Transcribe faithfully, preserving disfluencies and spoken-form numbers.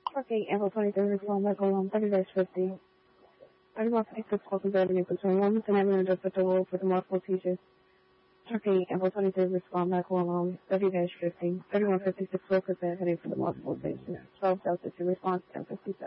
Okay, April twenty-third, respond by column thirty dash fifty. thirty-one fifty-six Colton Avenue between Wilmington Avenue and Joseph Road for the multiple teachers. Okay, April twenty-third, respond by column thirty dash fifty. thirty-one fifty-six Wilkes Avenue for the multiple teachers. twelve Delta two response ten fifty-seven.